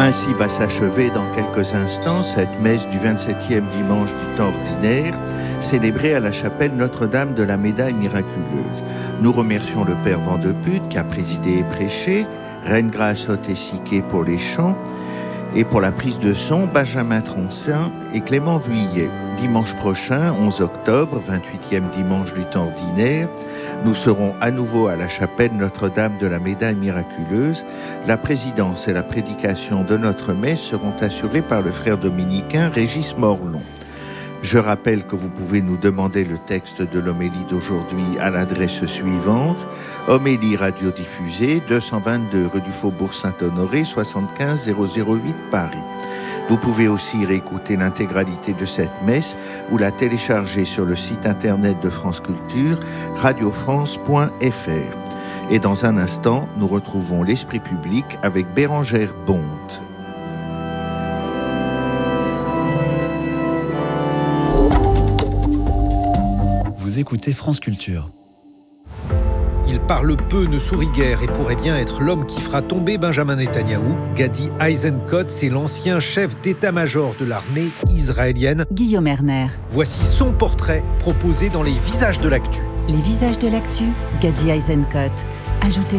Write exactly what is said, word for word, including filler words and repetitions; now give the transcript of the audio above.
Ainsi va s'achever dans quelques instants cette messe du vingt-septième dimanche du temps ordinaire, célébrée à la chapelle Notre-Dame de la Médaille miraculeuse. Nous remercions le Père Vandeput qui a présidé et prêché, Reine Grâce Haute et Siquet pour les chants, et pour la prise de son, Benjamin Troncin et Clément Vuillet. Dimanche prochain, onze octobre, vingt-huitième dimanche du temps ordinaire, nous serons à nouveau à la chapelle Notre-Dame de la Médaille miraculeuse. La présidence et la prédication de notre messe seront assurées par le frère dominicain Régis Morlon. Je rappelle que vous pouvez nous demander le texte de l'homélie d'aujourd'hui à l'adresse suivante: Homélie radiodiffusée, deux cent vingt-deux rue du Faubourg Saint-Honoré, soixante-quinze zéro zéro huit Paris. Vous pouvez aussi réécouter l'intégralité de cette messe ou la télécharger sur le site internet de France Culture, radiofrance point f r. Et dans un instant, nous retrouvons l'Esprit public avec Bérangère Bonte. Vous écoutez France Culture. Il parle peu, ne sourit guère et pourrait bien être l'homme qui fera tomber Benjamin Netanyahou. Gadi Eisenkot, c'est l'ancien chef d'état-major de l'armée israélienne. Guillaume Erner. Voici son portrait proposé dans les Visages de l'actu. Les Visages de l'actu, Gadi Eisenkot. Ajoutez